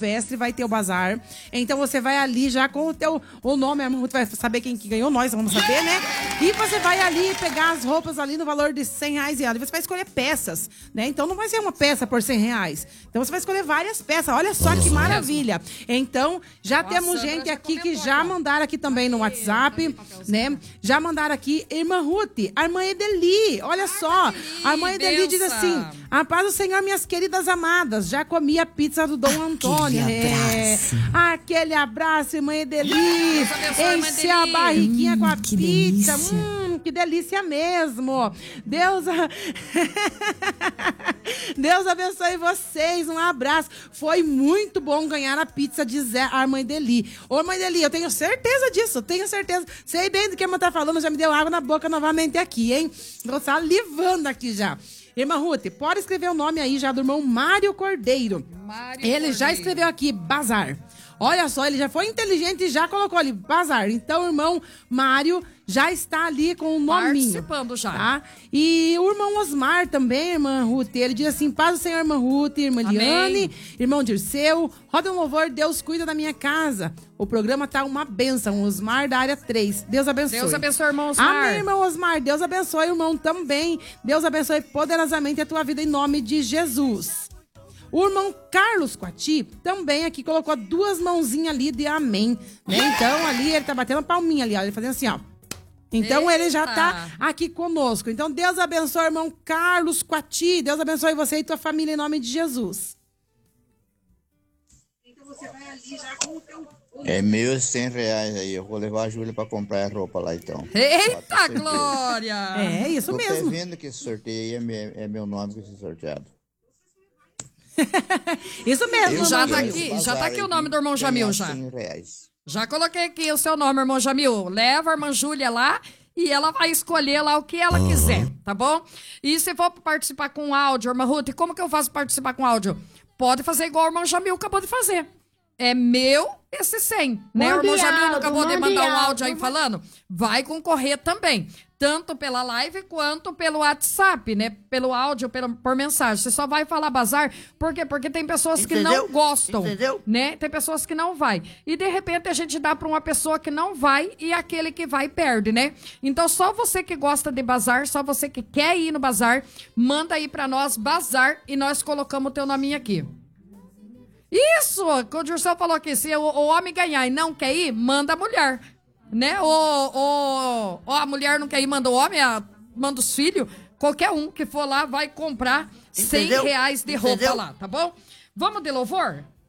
Silvestre vai ter o bazar. Então você vai ali já com o nome, a irmã Ruth vai saber quem que ganhou, nós vamos saber, né? E você vai ali pegar as roupas ali no valor de R$100 e você vai escolher peças, né? Então não vai ser uma peça por R$100. Então você vai escolher várias peças. Olha só que maravilha. Então já temos gente aqui que já mandaram aqui também no WhatsApp, né? Já mandaram aqui, irmã Ruth, a irmã Edeli, olha só. A irmã Edeli diz assim: a paz do Senhor, minhas queridas amadas, já comi a pizza do Dom Antônio. Aquele abraço, irmã Edeli. Enche a barriguinha com a pizza. Que delícia mesmo. Deus abençoe vocês. Um abraço. Foi muito bom ganhar a pizza de Zé, a irmã Edeli. Ô, mãe Edeli, eu tenho certeza disso. Tenho certeza. Sei bem do que a irmã tá falando. Já me deu água na boca novamente aqui, hein? Tô salivando aqui já. Irmã Ruth, pode escrever o nome aí já do irmão Mário Cordeiro. Ele já escreveu aqui, bazar. Olha só, ele já foi inteligente e já colocou ali, bazar. Então, o irmão Mário já está ali com o nominho. Participando já. Tá? E o irmão Osmar também, irmã Ruth, ele diz assim: paz do Senhor, irmã Ruth, irmã Liane, irmão Dirceu, roda um louvor, Deus cuida da minha casa. O programa tá uma bênção, Osmar da área 3. Deus abençoe. Deus abençoe, irmão Osmar. Amém, irmão Osmar. Deus abençoe, irmão, também. Deus abençoe poderosamente a tua vida em nome de Jesus. O irmão Carlos Coati também aqui colocou 2 mãozinhas ali de amém, né? Então ali ele tá batendo palminha ali, ó, ele fazendo assim, ó. Então ele já tá aqui conosco. Então Deus abençoe, irmão Carlos Coati. Deus abençoe você e tua família em nome de Jesus. Então você vai ali já com o teu... É R$1.100 aí. Eu vou levar a Júlia pra comprar a roupa lá, então. Eita, Glória! É isso mesmo. Tô vendo que esse sorteio aí é meu nome que vai ser sorteado. Isso mesmo. Já tá aqui o nome do irmão Jamil já. Já coloquei aqui o seu nome, irmão Jamil. Leva a irmã Júlia lá e ela vai escolher lá o que ela quiser, tá bom? E se for participar com áudio, irmã Ruth, como que eu faço participar com áudio? Pode fazer igual o irmão Jamil acabou de fazer. É meu esse 100, né? O irmão Jamil acabou de mandar um áudio aí falando. Vai concorrer também. Tanto pela live quanto pelo WhatsApp, né? Pelo áudio, por mensagem. Você só vai falar bazar. Por quê? Porque tem pessoas que não gostam. Entendeu? Né? Tem pessoas que não vai. E de repente a gente dá pra uma pessoa que não vai e aquele que vai perde, né? Então só você que gosta de bazar, só você que quer ir no bazar, manda aí pra nós bazar e nós colocamos o teu nominho aqui. Isso! O Dirceu falou aqui, se o homem ganhar e não quer ir, manda a mulher. Né? Ou a mulher não quer ir, manda o homem, manda os filhos. Qualquer um que for lá vai comprar R$100 de roupa lá, tá bom? Vamos de louvor?